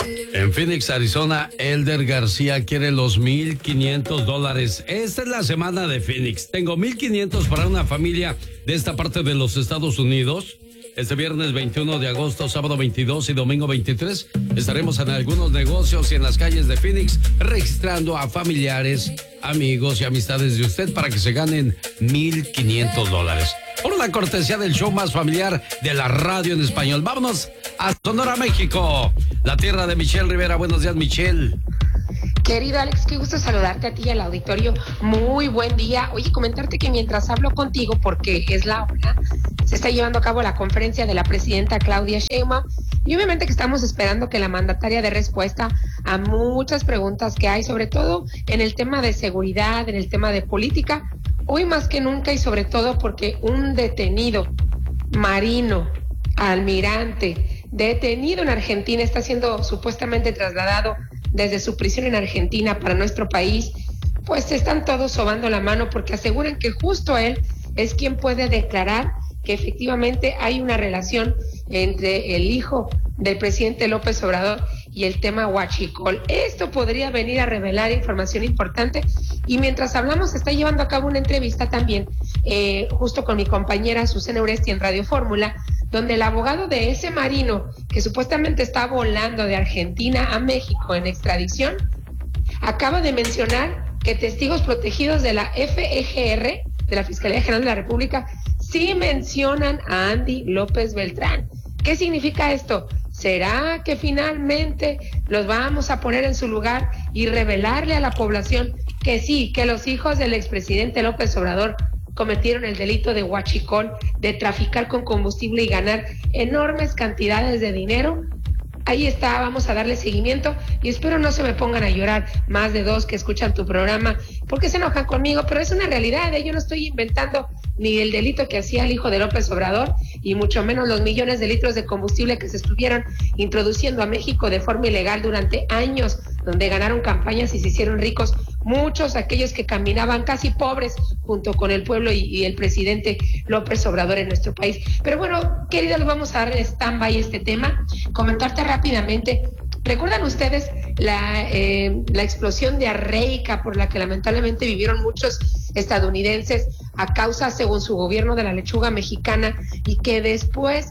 En Phoenix, Arizona, Elder García quiere los $1,500. Esta es la semana de Phoenix. Tengo 1,500 para una familia de esta parte de los Estados Unidos. Este viernes 21 de agosto, sábado 22 y domingo 23 estaremos en algunos negocios y en las calles de Phoenix registrando a familiares, amigos y amistades de usted para que se ganen $1,500. Por la cortesía del show más familiar de la radio en español. Vámonos a Sonora, México, la tierra de Michelle Rivera. Buenos días, Michelle. Querido Alex, qué gusto saludarte a ti y al auditorio. Muy buen día. Oye, comentarte que mientras hablo contigo, porque es la hora, se está llevando a cabo la conferencia de la presidenta Claudia Sheinbaum y obviamente que estamos esperando que la mandataria dé respuesta a muchas preguntas que hay, sobre todo en el tema de seguridad, en el tema de política, hoy más que nunca y sobre todo porque un detenido marino, almirante, detenido en Argentina, está siendo supuestamente trasladado desde su prisión en Argentina para nuestro país, pues están todos sobando la mano porque aseguran que justo él es quien puede declarar que efectivamente hay una relación entre el hijo del presidente López Obrador y el tema huachicol. Esto podría venir a revelar información importante y mientras hablamos se está llevando a cabo una entrevista también justo con mi compañera Susana Uresti en Radio Fórmula, donde el abogado de ese marino que supuestamente está volando de Argentina a México en extradición acaba de mencionar que testigos protegidos de la FGR, de la Fiscalía General de la República, sí mencionan a Andy López Beltrán. ¿Qué significa esto? ¿Será que finalmente los vamos a poner en su lugar y revelarle a la población que sí, que los hijos del expresidente López Obrador cometieron el delito de huachicol, de traficar con combustible y ganar enormes cantidades de dinero? Ahí está, vamos a darle seguimiento y espero no se me pongan a llorar más de dos que escuchan tu programa porque se enojan conmigo, pero es una realidad, yo no estoy inventando ni el delito que hacía el hijo de López Obrador y mucho menos los millones de litros de combustible que se estuvieron introduciendo a México de forma ilegal durante años, donde ganaron campañas y se hicieron ricos muchos aquellos que caminaban casi pobres junto con el pueblo y el presidente López Obrador en nuestro país. Pero bueno, queridos, vamos a dar stand-by este tema, comentarte rápidamente. ¿Recuerdan ustedes la explosión diarreica por la que lamentablemente vivieron muchos estadounidenses a causa, según su gobierno, de la lechuga mexicana y que después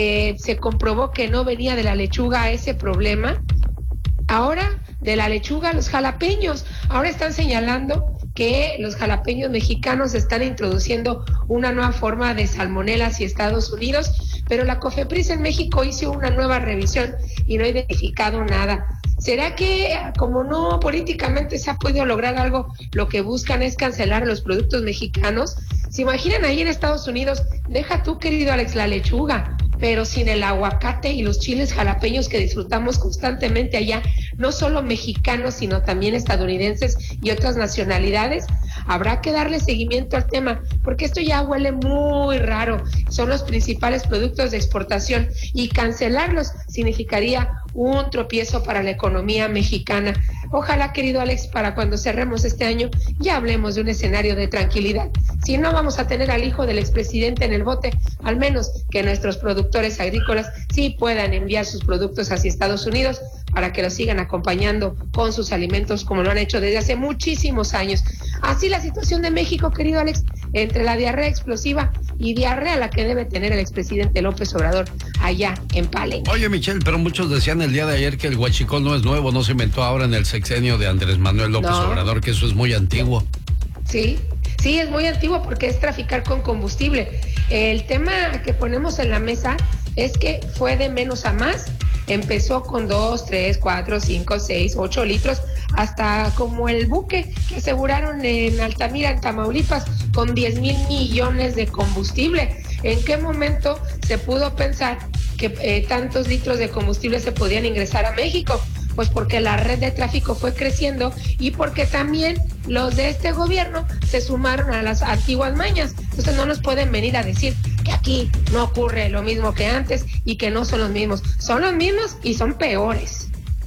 se comprobó que no venía de la lechuga ese problema? Ahora, de la lechuga, los jalapeños. Ahora están señalando que los jalapeños mexicanos están introduciendo una nueva forma de salmonela hacia Estados Unidos, pero la COFEPRIS en México hizo una nueva revisión y no ha identificado nada. ¿Será que, como no políticamente se ha podido lograr algo, lo que buscan es cancelar los productos mexicanos? ¿Se imaginan ahí en Estados Unidos? Deja tú, querido Alex, la lechuga, pero sin el aguacate y los chiles jalapeños que disfrutamos constantemente allá, no solo mexicanos, sino también estadounidenses y otras nacionalidades. Habrá que darle seguimiento al tema, porque esto ya huele muy raro. Son los principales productos de exportación y cancelarlos significaría un tropiezo para la economía mexicana. Ojalá, querido Alex, para cuando cerremos este año ya hablemos de un escenario de tranquilidad. Si no vamos a tener al hijo del expresidente en el bote, al menos que nuestros productores agrícolas sí puedan enviar sus productos hacia Estados Unidos para que los sigan acompañando con sus alimentos como lo han hecho desde hace muchísimos años. Así la situación de México, querido Alex, entre la diarrea explosiva y diarrea la que debe tener el expresidente López Obrador allá en Palenque. Oye, Michelle, pero muchos decían el día de ayer que el huachicol no es nuevo, no se inventó ahora en el sexenio de Andrés Manuel López Obrador, que eso es muy antiguo. Sí, es muy antiguo porque es traficar con combustible. El tema que ponemos en la mesa es que fue de menos a más. Empezó con 2, 3, 4, 5, 6, 8 litros, hasta como el buque que aseguraron en Altamira, en Tamaulipas, con 10,000 millones de combustible. ¿En qué momento se pudo pensar que tantos litros de combustible se podían ingresar a México? Pues porque la red de tráfico fue creciendo y porque también los de este gobierno se sumaron a las antiguas mañas. Entonces no nos pueden venir a decir que aquí no ocurre lo mismo que antes y que no son los mismos. Son los mismos y son peores.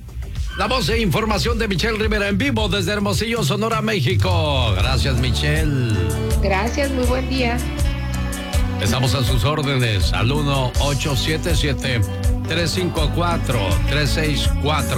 La voz e información de Michelle Rivera en vivo desde Hermosillo, Sonora, México. Gracias, Michelle. Gracias, muy buen día. Estamos a sus órdenes al 1-877-354-364.